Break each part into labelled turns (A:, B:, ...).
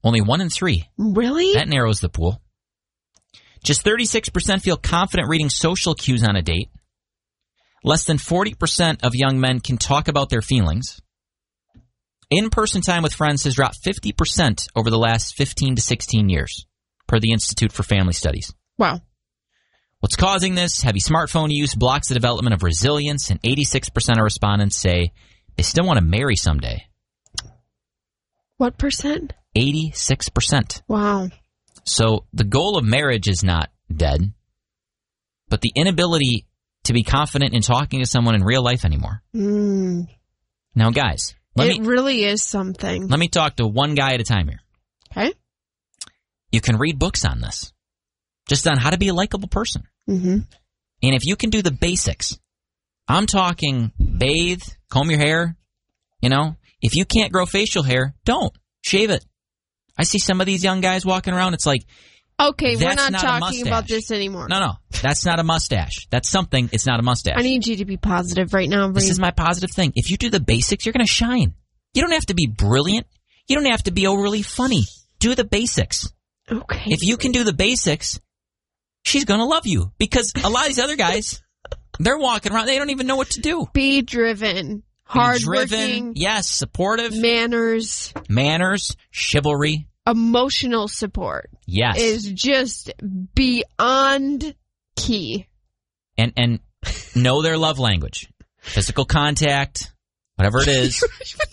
A: Only 1 in 3.
B: Really?
A: That narrows the pool. Just 36% feel confident reading social cues on a date. Less than 40% of young men can talk about their feelings. In-person time with friends has dropped 50% over the last 15 to 16 years, per the Institute for Family Studies.
B: Wow.
A: What's causing this? Heavy smartphone use blocks the development of resilience, and 86% of respondents say they still want to marry someday.
B: What percent?
A: 86%.
B: Wow.
A: So the goal of marriage is not dead, but the inability to be confident in talking to someone in real life anymore. Now, guys,
B: it really is something.
A: Let me talk to one guy at a time here.
B: Okay.
A: You can read books on this, just on how to be a likable person.
B: Mm-hmm.
A: And if you can do the basics, I'm talking bathe, comb your hair, if you can't grow facial hair, don't. Shave it. I see some of these young guys walking around, it's like,
B: okay, we're not talking about this anymore.
A: No, that's not a mustache. That's something, it's not a mustache.
B: I need you to be positive right now, Bree.
A: This is my positive thing. If you do the basics, you're going to shine. You don't have to be brilliant. You don't have to be overly funny. Do the basics.
B: Okay.
A: If you can do the basics, she's going to love you. Because a lot of these other guys, they're walking around, they don't even know what to do.
B: Be driven. Hardworking.
A: Yes, supportive.
B: Manners,
A: chivalry.
B: Emotional support.
A: Yes.
B: Is just beyond key.
A: And know their love language. Physical contact, whatever it is.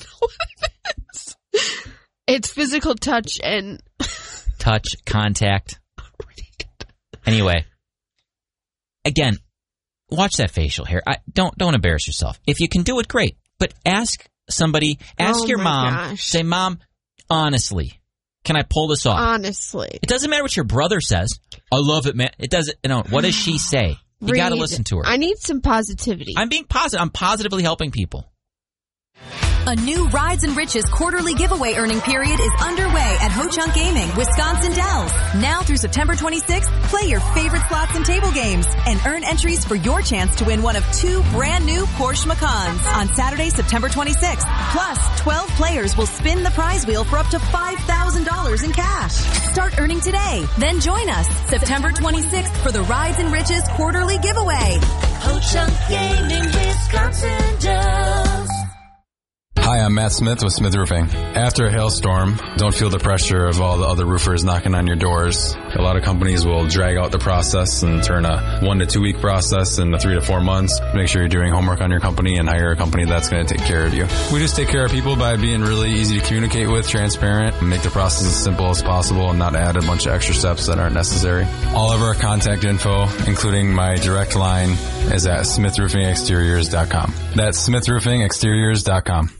B: It's physical touch and...
A: touch, contact. Anyway. Again, watch that facial hair. Don't embarrass yourself. If you can do it, great. But ask somebody, your mom,
B: gosh.
A: Say, Mom, honestly, can I pull this off?
B: Honestly.
A: It doesn't matter what your brother says. I love it, man. It doesn't, what does she say? You got to listen to her.
B: I need some positivity.
A: I'm being positive. I'm positively helping people.
C: A new Rides and Riches quarterly giveaway earning period is underway at Ho Chunk Gaming, Wisconsin Dells. Now through September 26th, play your favorite slots and table games and earn entries for your chance to win one of 2 brand new Porsche Macans on Saturday, September 26th. Plus, 12 players will spin the prize wheel for up to $5,000 in cash. Start earning today. Then join us September 26th for the Rides and Riches quarterly giveaway.
D: Ho Chunk Gaming, Wisconsin Dells.
E: Hi, I'm Matt Smith with Smith Roofing. After a hailstorm, don't feel the pressure of all the other roofers knocking on your doors. A lot of companies will drag out the process and turn a 1 to 2 week process into 3 to 4 months. Make sure you're doing homework on your company and hire a company that's going to take care of you. We just take care of people by being really easy to communicate with, transparent, and make the process as simple as possible and not add a bunch of extra steps that aren't necessary. All of our contact info, including my direct line, is at SmithRoofingExteriors.com. That's SmithRoofingExteriors.com.